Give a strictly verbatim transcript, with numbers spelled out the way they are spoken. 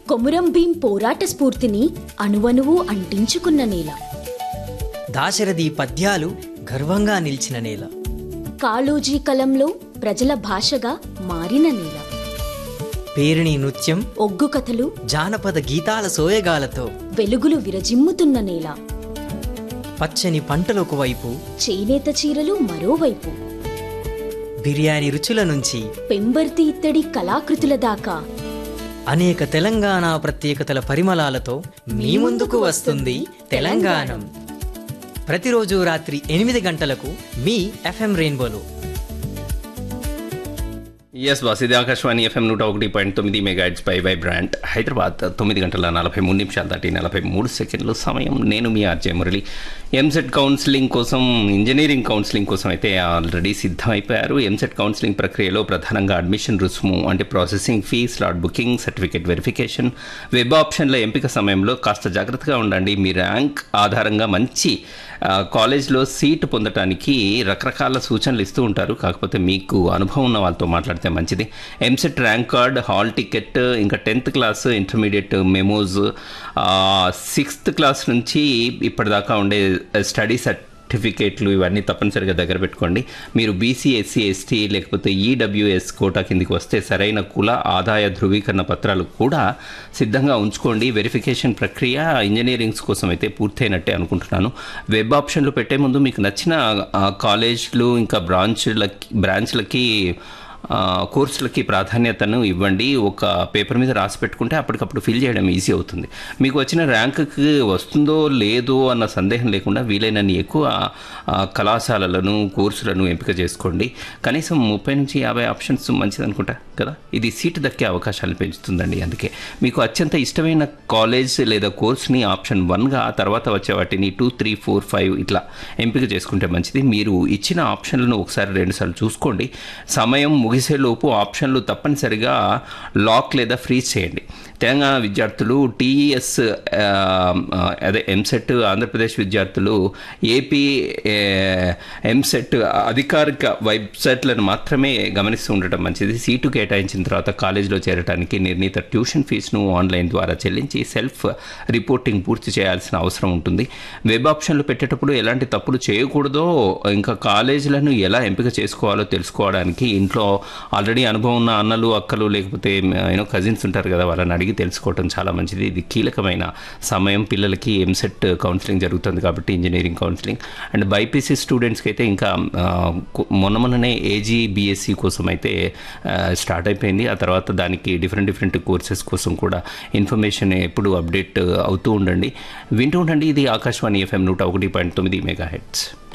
కొమురం భీం పోరాట స్ఫూర్తిని అణువణువు అంటించుకున్న నేల. దాశరథి పద్యాలు గర్వంగా నిలిచిన నేల. కాళోజీ కలంలో ప్రజల భాషగా మారిన నేల. పేరిణి నృత్యం, ఒగ్గు కథలు, జానపద గీతాల సోయగాలతో వెలుగులు విరజిమ్ముతున్న నేల. పచ్చని పంటలొక వైపు, చేనేత చీరలు మరోవైపు. బిర్యానీ రుచుల నుంచి పెంబర్తి ఇత్తడి కళాకృతుల దాకా అనేక తెలంగాణ ప్రత్యేకతల పరిమళాలతో మీ ముందుకు వస్తుంది తెలంగాణం. ప్రతిరోజు రాత్రి ఎనిమిది గంటలకు మీ ఎఫ్ఎం రెయిన్బోలో. ఎస్ బాస్, ఇది ఆకాశవాణి ఎఫ్ఎం నూట ఒకటి పాయింట్ తొమ్మిది మెగాహెర్ట్జ్ పై వైబ్రాంట్ హైదరాబాద్. తొమ్మిది గంటల నలభై మూడు నిమిషాలు దాటి నలభై మూడు సెకండ్లు సమయం. నేను మీ ఆర్జే మురళి. ఎంసెట్ కౌన్సిలింగ్ కోసం, ఇంజనీరింగ్ కౌన్సిలింగ్ కోసం అయితే ఆల్రెడీ సిద్ధమైపోయారు. ఎంసెట్ కౌన్సిలింగ్ ప్రక్రియలో ప్రధానంగా అడ్మిషన్ రుసుము అంటే processing fee, slot booking, certificate verification, web ఆప్షన్ల ఎంపిక సమయంలో కాస్త జాగ్రత్తగా ఉండండి. మీ ర్యాంక్ ఆధారంగా మంచి కాలేజ్లో సీటు పొందడానికి రకరకాల సూచనలు ఇస్తూ ఉంటారు. కాకపోతే మీకు అనుభవం ఉన్న వాళ్ళతో మాట్లాడితే మంచిది. EAMCET rank card, hall ticket, ఇంకా tenth class, intermediate memos, sixth class నుంచి ఇప్పటిదాకా ఉండే స్టడీ సర్టిఫికేట్లు ఇవన్నీ తప్పనిసరిగా దగ్గర పెట్టుకోండి. మీరు బీసీ, ఎస్సీ, ఎస్టీ లేకపోతే ఈడబ్ల్యూఎస్ కోటా కిందికి వస్తే సరైన కుల ఆదాయ ధృవీకరణ పత్రాలు కూడా సిద్ధంగా ఉంచుకోండి. వెరిఫికేషన్ ప్రక్రియ ఇంజనీరింగ్స్ కోసం అయితే పూర్తయినట్టే అనుకుంటున్నాను. వెబ్ ఆప్షన్లు పెట్టే ముందు మీకు నచ్చిన కాలేజ్లు ఇంకా బ్రాంచ్లకి బ్రాంచ్లకి కోర్సులకి ప్రాధాన్యతను ఇవ్వండి. ఒక పేపర్ మీద రాసి పెట్టుకుంటే అప్పటికప్పుడు ఫిల్ చేయడం ఈజీ అవుతుంది. మీకు వచ్చిన ర్యాంకుకి వస్తుందో లేదో అన్న సందేహం లేకుండా వీలైనన్ని ఎక్కువ కళాశాలలను, కోర్సులను ఎంపిక చేసుకోండి. కనీసం ముప్పై నుంచి యాభై ఆప్షన్స్ మంచిది అనుకుంటా కదా. ఇది సీటు దక్కే అవకాశాలు పెంచుతుందండి. అందుకే మీకు అత్యంత ఇష్టమైన కాలేజ్ లేదా కోర్స్ని ఆప్షన్ వన్గా, తర్వాత వచ్చే వాటిని టూ త్రీ ఫోర్ ఫైవ్ ఇట్లా ఎంపిక చేసుకుంటే మంచిది. మీరు ఇచ్చిన ఆప్షన్లను ఒకసారి రెండుసార్లు చూసుకోండి. సమయం ముగిసేలోపు ఆప్షన్లు తప్పనిసరిగా లాక్ లేదా ఫ్రీజ్ చేయండి. తెలంగాణ విద్యార్థులు టీఈఎస్ అదే ఎంసెట్, ఆంధ్రప్రదేశ్ విద్యార్థులు ఏపీ ఎంసెట్ అధికారిక వెబ్సైట్లను మాత్రమే గమనిస్తూ ఉండటం మంచిది. సీటు కేటాయించిన తర్వాత కాలేజీలో చేరడానికి నిర్ణీత ట్యూషన్ ఫీజును ఆన్లైన్ ద్వారా చెల్లించి సెల్ఫ్ రిపోర్టింగ్ పూర్తి చేయాల్సిన అవసరం ఉంటుంది. వెబ్ ఆప్షన్లు పెట్టేటప్పుడు ఎలాంటి తప్పులు చేయకూడదో, ఇంకా కాలేజీలను ఎలా ఎంపిక చేసుకోవాలో తెలుసుకోవడానికి ఇంట్లో ఆల్రెడీ అనుభవం ఉన్న అన్నలు, అక్కలు లేకపోతే యూనో కజిన్స్ ఉంటారు కదా, వాళ్ళని అడిగి తెలుసుకోవటం చాలా మంచిది. ఇది కీలకమైన సమయం. పిల్లలకి ఎంసెట్ కౌన్సిలింగ్ జరుగుతుంది కాబట్టి, ఇంజనీరింగ్ కౌన్సిలింగ్. అండ్ బైపీసీ స్టూడెంట్స్కి అయితే ఇంకా మొన్న మొన్ననే ఏజీ బీఎస్సీ కోసం అయితే స్టార్ట్ అయిపోయింది. ఆ తర్వాత దానికి డిఫరెంట్ డిఫరెంట్ కోర్సెస్ కోసం కూడా ఇన్ఫర్మేషన్ ఎప్పుడు అప్డేట్ అవుతూ ఉండండి. వింటూ ఉండండి. ఇది ఆకాశవాణి ఎఫ్ఎం నూట ఒకటి పాయింట్ తొమ్మిది మెగా హెర్ట్జ్.